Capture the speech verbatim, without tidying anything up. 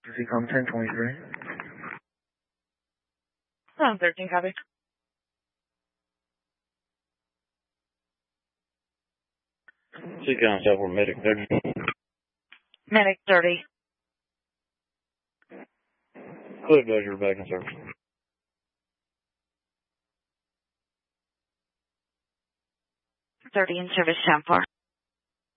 Seacom ten twenty-three. Um, thirteen, copy. Seacom Southward Medic thirty. Medic thirty. Cliff Dozier back in service. thirty in service, ten four.